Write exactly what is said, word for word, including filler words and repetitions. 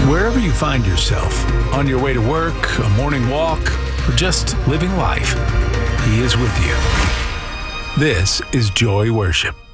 Wherever you find yourself, on your way to work, a morning walk, or just living life, He is with you. This is Joy Worship.